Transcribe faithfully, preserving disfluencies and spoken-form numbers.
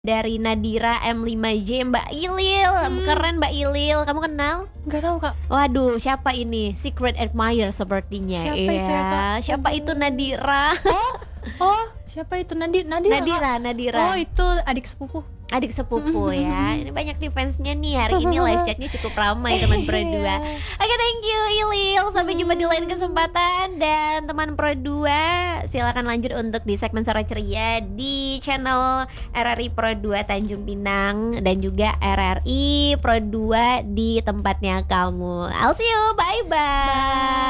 Dari Nadira M lima J, Mbak Ilil, Hmm. keren Mbak Ilil, kamu kenal? Nggak tahu Kak. Waduh, siapa ini? Secret admirer sepertinya. Siapa itu ya, Kak? Siapa itu Nadira? Oh, oh, siapa itu Nadi Nadira? Kak? Nadira, Nadira. Oh, itu adik sepupu. Adik sepupu ya. Ini banyak nih fansnya nih. Hari ini live chatnya cukup ramai teman Pro dua. Oke, thank you Ilil. Sampai jumpa di lain kesempatan. Dan teman Pro dua, silakan lanjut untuk di segmen Sore Ceria di channel R R I Pro dua Tanjung Pinang dan juga R R I Pro dua di tempatnya kamu. I'll see you. Bye bye.